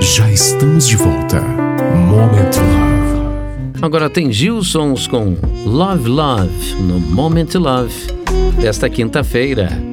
Já estamos de volta. Moment Love. Agora tem Gilsons com Love Love no Moment Love desta quinta-feira.